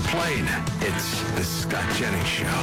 plane. It's the Scott Jennings Show.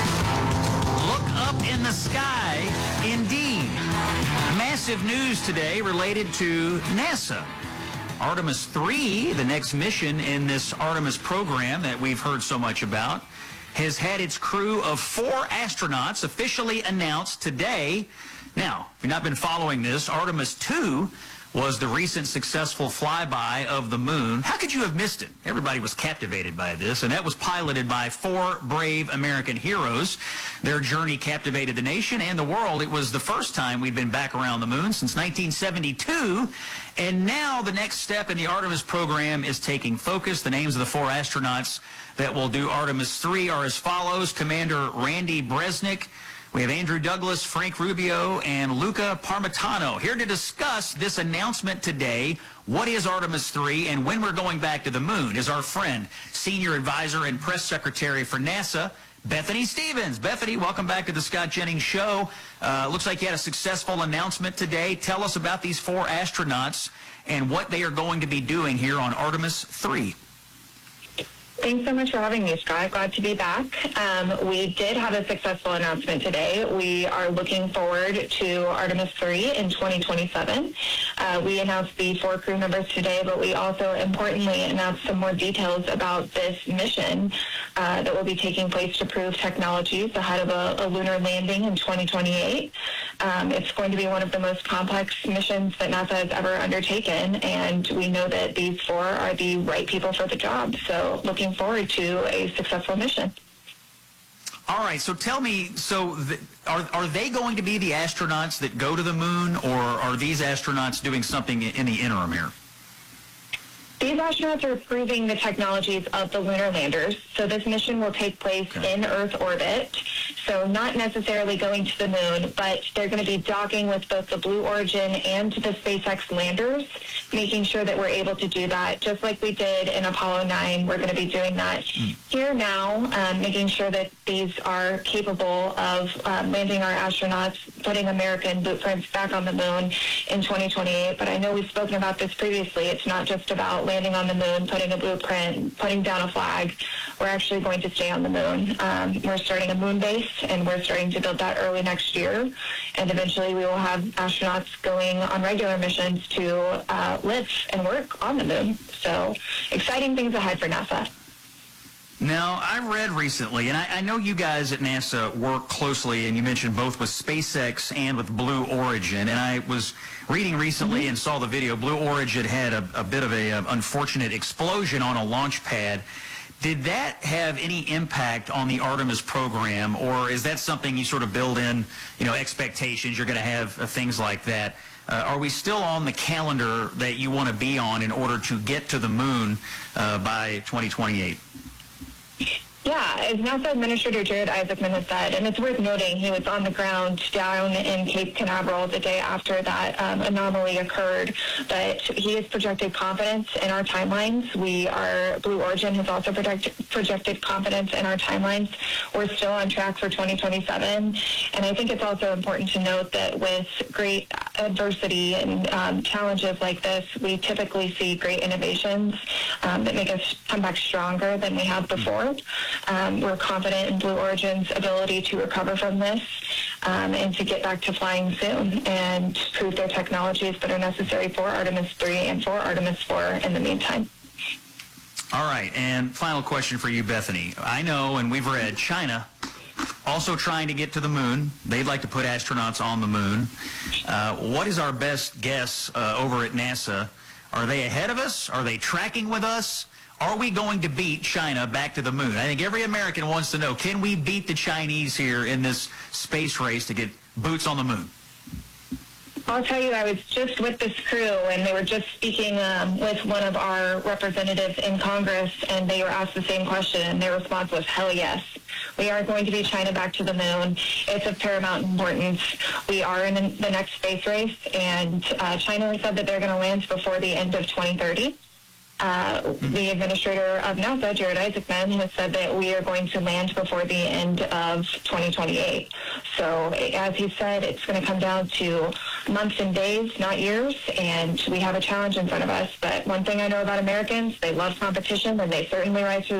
Look up in the sky, indeed. Massive news today related to NASA. Artemis 3, the next mission in this Artemis program that we've heard so much about, has had its crew of 4 astronauts officially announced today. Now, if you've not been following this, Artemis 2 was the recent successful flyby of the moon. How could you have missed it? Everybody was captivated by this, and that was piloted by 4 brave American heroes. Their journey captivated the nation and the world. It was the first time we'd been back around the moon since 1972, and now the next step in the Artemis program is taking focus. The names of the 4 astronauts that will do Artemis 3 are as follows: Commander Randy Bresnik, we have Andrew Douglas, Frank Rubio, and Luca Parmitano here to discuss this announcement today. What is Artemis 3 and when we're going back to the moon is our friend, Senior Advisor and Press Secretary for NASA, Bethany Stevens. Bethany, welcome back to the Scott Jennings Show. Looks like you had a successful announcement today. Tell us about these 4 astronauts and what they are going to be doing here on Artemis 3. Thanks so much for having me, Scott. Glad to be back. We did have a successful announcement today. We are looking forward to Artemis 3 in 2027. We announced the 4 crew members today, but we also importantly announced some more details about this mission that will be taking place to prove technologies ahead of a lunar landing in 2028. It's going to be one of the most complex missions that NASA has ever undertaken, and we know that these 4 are the right people for the job. So looking forward to a successful mission. All right, so tell me, are they going to be the astronauts that go to the moon, or are these astronauts doing something in the interim here? These astronauts are proving the technologies of the lunar landers. So this mission will take place in Earth orbit. So not necessarily going to the moon, but they're going to be docking with both the Blue Origin and the SpaceX landers, making sure that we're able to do that. Just like we did in Apollo 9, we're going to be doing that here now, making sure that these are capable of landing our astronauts, putting American blueprints back on the moon in 2028. But I know we've spoken about this previously. It's not just about landing on the moon, putting a blueprint, putting down a flag. We're actually going to stay on the moon. We're starting a moon base, and we're starting to build that early next year. And eventually we will have astronauts going on regular missions to live and work on the moon. So exciting things ahead for NASA. Now, I read recently, and I know you guys at NASA work closely, and you mentioned both with SpaceX and with Blue Origin, and I was reading recently and saw the video. Blue Origin had a bit of an unfortunate explosion on a launch pad. Did that have any impact on the Artemis program, or is that something you sort of build in, expectations, you're going to have things like that? Are we still on the calendar that you want to be on in order to get to the moon by 2028? Yeah, as NASA Administrator Jared Isaacman has said, and it's worth noting, he was on the ground down in Cape Canaveral the day after that anomaly occurred, but he has projected confidence in our timelines. Blue Origin has also projected confidence in our timelines. We're still on track for 2027, and I think it's also important to note that with great adversity and challenges like this, we typically see great innovations that make us come back stronger than we have before. We're confident in Blue Origin's ability to recover from this and to get back to flying soon and prove their technologies that are necessary for Artemis 3 and for Artemis 4 in the meantime. All right, and final question for you, Bethany. I know, and we've read, China also trying to get to the moon. They'd like to put astronauts on the moon. What is our best guess over at NASA? Are they ahead of us? Are they tracking with us? Are we going to beat China back to the moon? I think every American wants to know, can we beat the Chinese here in this space race to get boots on the moon? I'll tell you, I was just with this crew, and they were just speaking with one of our representatives in Congress, and they were asked the same question, and their response was, hell yes. We are going to beat China back to the moon. It's of paramount importance. We are in the next space race, and China has said that they're going to land before the end of 2030. The administrator of NASA, Jared Isaacman, has said that we are going to land before the end of 2028. So as he said, it's going to come down to months and days, not years, and we have a challenge in front of us. But one thing I know about Americans, they love competition, and they certainly rise to